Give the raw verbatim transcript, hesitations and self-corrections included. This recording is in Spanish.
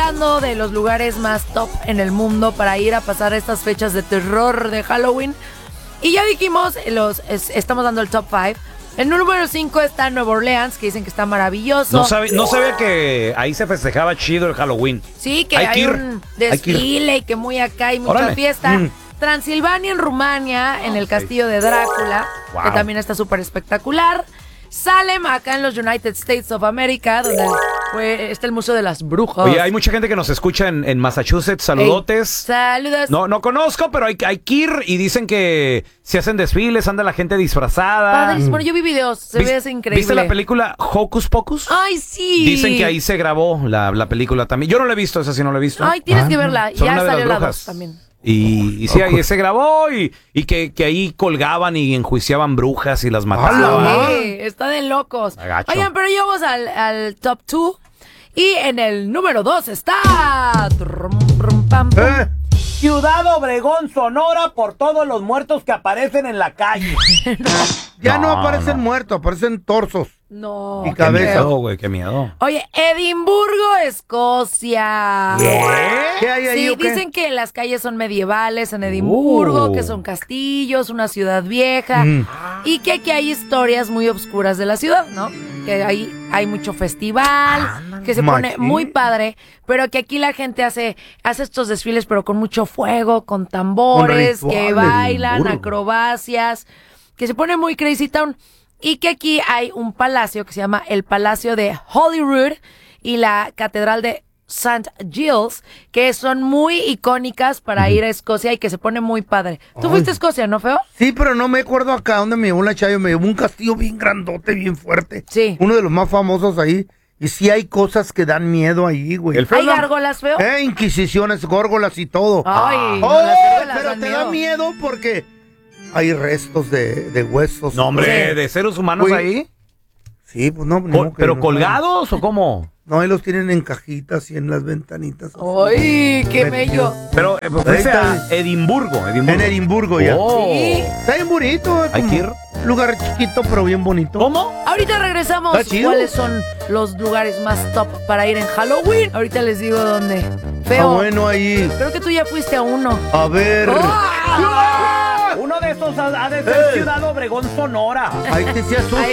hablando de los lugares más top en el mundo para ir a pasar estas fechas de terror de Halloween. Y ya dijimos, los es, estamos dando el top cinco. En el número cinco está Nueva Orleans, que dicen que está maravilloso. No, sabe, no sabía que ahí se festejaba chido el Halloween. Sí, que hay, hay, que un desfile que y que muy acá hay mucha Órale. fiesta. Mm. Transilvania en Rumania, en el castillo de Drácula, Wow. que también está súper espectacular. Salem, acá en los United States of America, donde fue, está el Museo de las Brujas. Oye, hay mucha gente que nos escucha en, en Massachusetts. Saludotes. Ey, saludos. No, no conozco, pero hay, hay que ir y dicen que se hacen desfiles, anda la gente disfrazada. Padrísimo. Bueno, yo vi videos, se ve así increíble. ¿Viste la película Hocus Pocus? Ay, sí. Dicen que ahí se grabó la, la película también. Yo no la he visto, esa sí no la he visto. Ay, tienes ah, que verla. Son ya una de salió las la brujas. dos también. Y, y sí, ahí se grabó y, y que, que ahí colgaban y enjuiciaban brujas y las mataban. Sí, está de locos. Agacho. Oigan, pero llegamos al, al top dos. Y en el número dos está... ¿Eh? Ciudad Obregón, Sonora, por todos los muertos que aparecen en la calle. no. Ya no, No, aparecen no. muertos, aparecen torsos. No. Y Qué cabeza. miedo, güey, qué miedo. Oye, Edimburgo, Escocia. ¿Qué hay ahí Sí, o qué? dicen que las calles son medievales en Edimburgo, Uh. que son castillos, una ciudad vieja, Mm. y que aquí hay historias muy obscuras de la ciudad, ¿no? Que ahí hay mucho festival, que se pone machín. muy padre, pero que aquí la gente hace, hace estos desfiles, pero con mucho fuego, con tambores, Con que rituales, bailan, Edimburgo. acrobacias, que se pone muy crazy town. Y que aquí hay un palacio que se llama el Palacio de Holyrood y la Catedral de Saint Giles, que son muy icónicas para ir a Escocia y que se pone muy padre. ¿Tú Ay. fuiste a Escocia, no, Feo? Sí, pero no me acuerdo acá donde me llevó la Chayo. Me llevó un castillo bien grandote, bien fuerte. Sí. Uno de los más famosos ahí. Y sí hay cosas que dan miedo ahí, güey. El feo ¿Hay no- gárgolas, Feo? Eh, inquisiciones, górgolas y todo. Ay, no, Oh, las gárgolas pero dan te da miedo porque hay restos de, de huesos. No, hombre, Sí. ¿de seres humanos Güey. ahí? Sí, pues no. Col- no, que ¿Pero no. colgados o cómo? No, ahí los tienen en cajitas y en las ventanitas. así. ¡Ay, qué bello! Pero eh, fuiste Ahí está. a Edimburgo, Edimburgo. En Edimburgo ya. Oh. Sí. Está bien bonito. Hay como que ir. un lugar chiquito, pero bien bonito. ¿Cómo? Ahorita regresamos. Está chido. ¿Cuáles son los lugares más top para ir en Halloween? Ahorita les digo dónde. Feo, Ah, bueno, ahí. creo que tú ya fuiste a uno. A ver. ¡Ah! Uno de esos ha ha de ser Eh. Ciudad Obregón, Sonora. Ahí te se asustan.